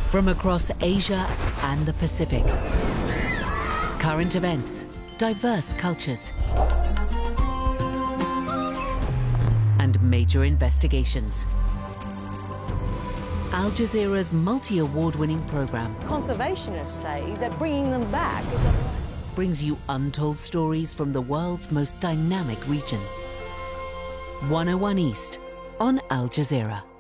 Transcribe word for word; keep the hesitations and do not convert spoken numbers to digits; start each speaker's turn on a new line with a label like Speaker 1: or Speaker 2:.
Speaker 1: From across Asia and the Pacific. Current events, diverse cultures, and major investigations. Al Jazeera's multi-award-winning program
Speaker 2: Conservationists say that bringing them back is a...
Speaker 1: brings you untold stories from the world's most dynamic region. one oh one East on Al Jazeera.